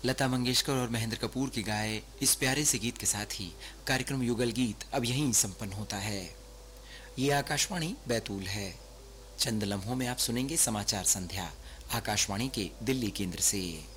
लता मंगेशकर और महेंद्र कपूर की गाए इस प्यारे से गीत के साथ ही कार्यक्रम युगल गीत अब यहीं संपन्न होता है। ये आकाशवाणी बैतूल है। चंद लम्हों में आप सुनेंगे समाचार संध्या आकाशवाणी के दिल्ली केंद्र से।